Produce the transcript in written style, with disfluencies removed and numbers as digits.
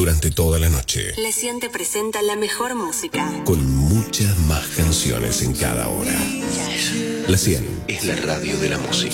durante toda la noche. La 100 te presenta la mejor música. Con muchas más canciones en cada hora. La 100 es la radio de la música.